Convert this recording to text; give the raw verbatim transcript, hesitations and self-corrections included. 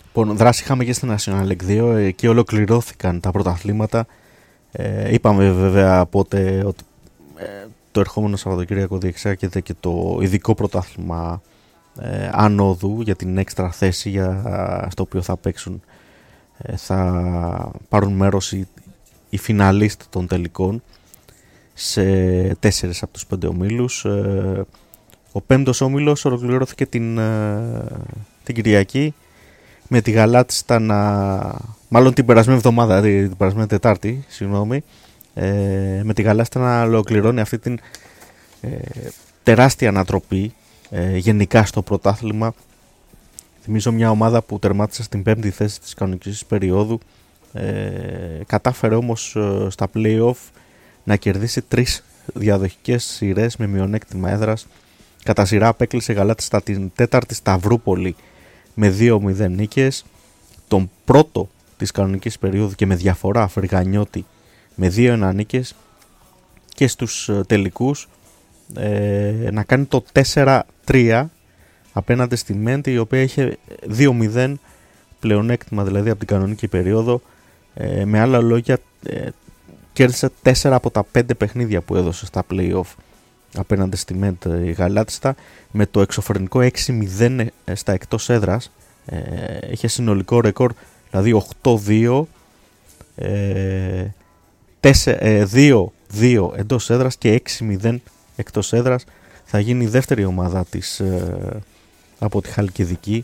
Λοιπόν, δράση είχαμε και στην National League δύο, εκεί ολοκληρώθηκαν τα πρωταθλήματα. Ε, είπαμε βέβαια πότε ότι ε, το ερχόμενο Σαββατοκύριακο διεξάγεται και το ειδικό πρωτάθλημα ε, ανόδου για την έξτρα θέση για, στο οποίο θα παίξουν, ε, θα πάρουν μέρος οι, οι φιναλίστ των τελικών σε τέσσερις από τους πέντε ομίλους. Ε, ο πέμπτος όμιλος ολοκληρώθηκε την, ε, την Κυριακή με τη Γαλάτσιστα να... μάλλον την περασμένη εβδομάδα, την περασμένη Τετάρτη, συγγνώμη, ε, με τη Γαλάτσιστα να ολοκληρώνει αυτή την ε, τεράστια ανατροπή ε, γενικά στο πρωτάθλημα. Θυμίζω μια ομάδα που τερμάτισε στην πέμπτη θέση της κανονικής περίοδου, ε, κατάφερε όμως ε, στα play-off να κερδίσει τρεις διαδοχικές σειρές με μειονέκτημα έδρας. Κατά σειρά απέκλεισε η Γαλάτσιστα την τέταρτη Σταυρούπολη με δύο μηδέν νίκες, τον πρώτο της κανονικής περίοδου και με διαφορά Φεργανιώτη με δύο ένα νίκες, και στους τελικούς ε, να κάνει το τέσσερα τρία απέναντι στη Μέντη, η οποία είχε δύο μηδέν πλεονέκτημα δηλαδή από την κανονική περίοδο. Ε, με άλλα λόγια, ε, κέρδισε τέσσερα από τα πέντε παιχνίδια που έδωσε στα play-off απέναντι στη Μέντη η Γαλάτσιστα, με το εξωφρενικό έξι μηδέν στα εκτός έδρας. Ε, είχε συνολικό ρεκόρ δηλαδή οκτώ δύο, ε, δύο δύο εντός έδρας και έξι μηδέν εκτός έδρας. Θα γίνει η δεύτερη ομάδα της ε, από τη Χαλκιδική